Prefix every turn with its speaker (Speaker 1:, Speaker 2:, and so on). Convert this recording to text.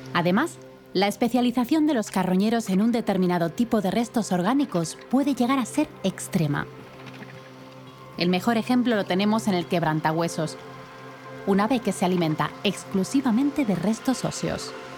Speaker 1: Además, la especialización de los carroñeros en un determinado tipo de restos orgánicos puede llegar a ser extrema. El mejor ejemplo lo tenemos en el quebrantahuesos, un ave que se alimenta exclusivamente de restos óseos.